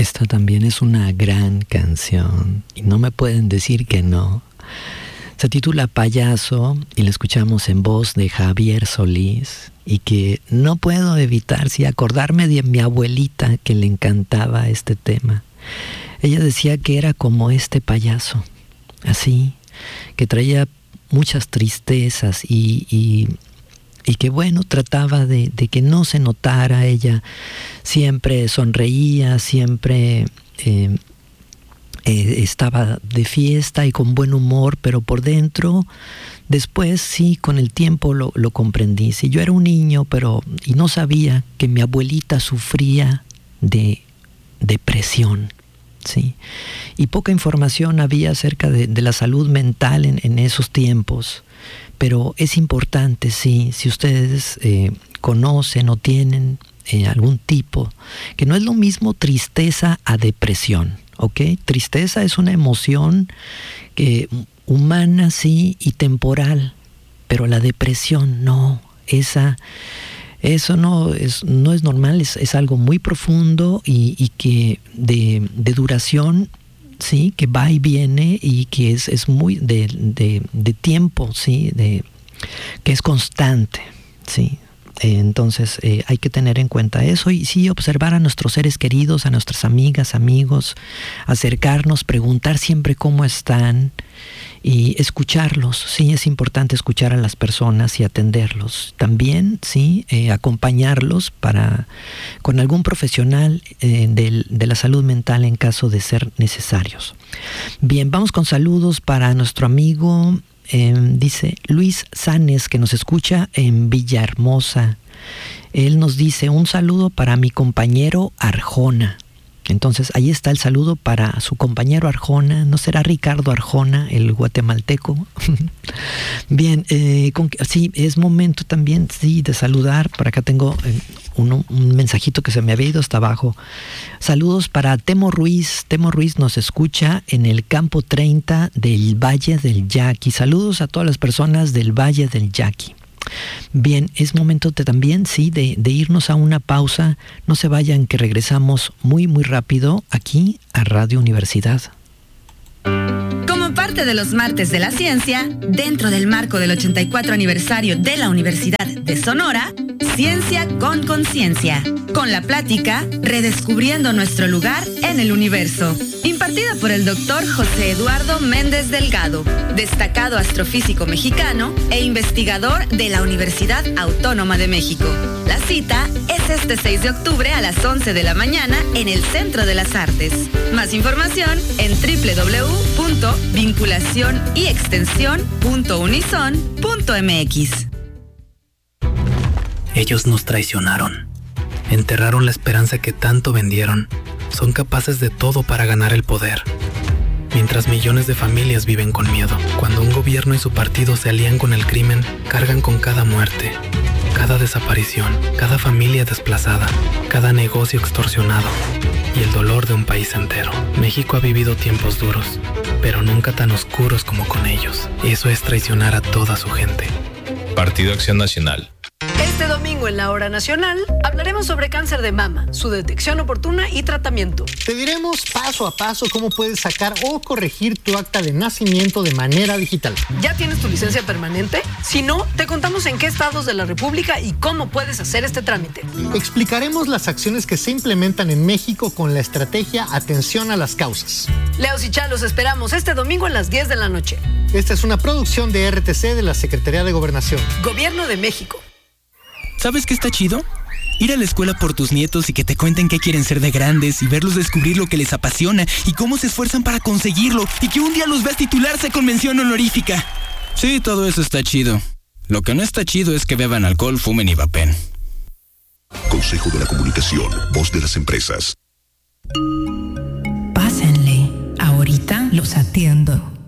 Esta también es una gran canción y no me pueden decir que no. Se titula Payaso y la escuchamos en voz de Javier Solís, y que no puedo evitar acordarme de mi abuelita, que le encantaba este tema. Ella decía que era como este payaso, así, que traía muchas tristezas y que bueno, trataba de que no se notara. Ella siempre sonreía, siempre estaba de fiesta y con buen humor, pero por dentro, después sí, con el tiempo lo comprendí. Sí, yo era un niño, y no sabía que mi abuelita sufría de depresión, sí, y poca información había acerca de la salud mental en esos tiempos. Pero es importante, sí, si ustedes conocen o tienen algún tipo, que no es lo mismo tristeza a depresión, ¿ok? Tristeza es una emoción humana, sí, y temporal, pero la depresión no, eso no es normal, es algo muy profundo y que de duración, sí, que va y viene, y que es muy de tiempo, sí, que es constante, sí. Entonces hay que tener en cuenta eso y sí, observar a nuestros seres queridos, a nuestras amigas, amigos, acercarnos, preguntar siempre cómo están y escucharlos. Sí, es importante escuchar a las personas y atenderlos. También, sí, acompañarlos con algún profesional de la salud mental en caso de ser necesarios. Bien, vamos con saludos para nuestro amigo, dice Luis Sanes, que nos escucha en Villahermosa. Él nos dice: un saludo para mi compañero Arjona. Entonces ahí está el saludo para su compañero Arjona. ¿No será Ricardo Arjona, el guatemalteco? Bien, sí, es momento también, sí, de saludar. Por acá tengo un mensajito que se me había ido hasta abajo. Saludos para Temo Ruiz. Temo Ruiz nos escucha en el campo 30 del Valle del Yaqui. Saludos a todas las personas del Valle del Yaqui. Bien, es momento también, sí, de irnos a una pausa. No se vayan, que regresamos muy muy rápido aquí a Radio Universidad. Como parte de los martes de la ciencia, dentro del marco del 84 aniversario de la Universidad de Sonora, Ciencia con Conciencia, con la plática Redescubriendo nuestro lugar en el universo, impartida por el doctor José Eduardo Méndez Delgado, destacado astrofísico mexicano e investigador de la Universidad Autónoma de México. La cita es este 6 de octubre a las 11 de la mañana en el Centro de las Artes. Más información en www.vinculacionyextensión.unison.mx. Ellos nos traicionaron, enterraron la esperanza que tanto vendieron, son capaces de todo para ganar el poder. Mientras millones de familias viven con miedo, cuando un gobierno y su partido se alían con el crimen, cargan con cada muerte, cada desaparición, cada familia desplazada, cada negocio extorsionado y el dolor de un país entero. México ha vivido tiempos duros, pero nunca tan oscuros como con ellos. Eso es traicionar a toda su gente. Partido Acción Nacional. Este domingo en la Hora Nacional hablaremos sobre cáncer de mama, su detección oportuna y tratamiento. Te diremos paso a paso cómo puedes sacar o corregir tu acta de nacimiento de manera digital. ¿Ya tienes tu licencia permanente? Si no, te contamos en qué estados de la República y cómo puedes hacer este trámite. Explicaremos las acciones que se implementan en México con la estrategia Atención a las Causas. Leos y Chá, los esperamos este domingo a las 10 de la noche. Esta es una producción de RTC de la Secretaría de Gobernación. Gobierno de México. ¿Sabes qué está chido? Ir a la escuela por tus nietos y que te cuenten qué quieren ser de grandes y verlos descubrir lo que les apasiona y cómo se esfuerzan para conseguirlo y que un día los veas titularse con mención honorífica. Sí, todo eso está chido. Lo que no está chido es que beban alcohol, fumen y vapen. Consejo de la Comunicación, voz de las empresas. Pásenle, ahorita los atiendo.